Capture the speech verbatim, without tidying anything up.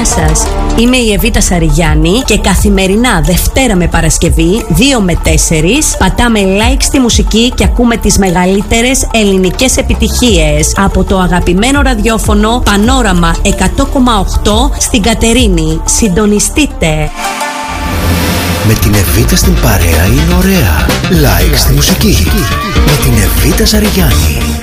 σας, είμαι η Εβίτα Σαριγιάννη και καθημερινά Δευτέρα με Παρασκευή δύο με τέσσερις πατάμε like στη μουσική και ακούμε τις μεγαλύτερες ελληνικές επιτυχίες από το αγαπημένο ραδιόφωνο Πανόραμα εκατό κόμμα οκτώ στην Κατερίνη. Συντονιστείτε! Με την Εβίτα στην παρέα είναι ωραία. Like στη μουσική. Με την Εβίτα Σαριγιάννη.